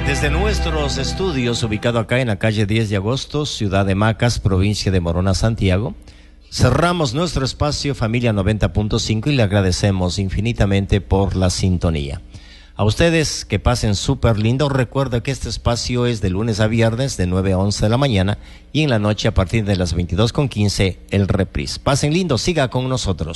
Desde nuestros estudios, ubicado acá en la calle 10 de agosto, ciudad de Macas, provincia de Morona, Santiago, cerramos nuestro espacio Familia 90.5 y le agradecemos infinitamente por la sintonía. A ustedes que pasen súper lindo. Recuerda que este espacio es de lunes a viernes de 9 a 11 de la mañana y en la noche a partir de las 22:15 el reprise. Pasen lindo, siga con nosotros.